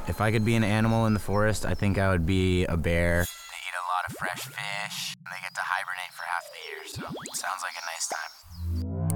If I could be an animal in the forest, I think I would be a bear. They eat a lot of fresh fish, and they get to hibernate for half the year, so it sounds like a nice time.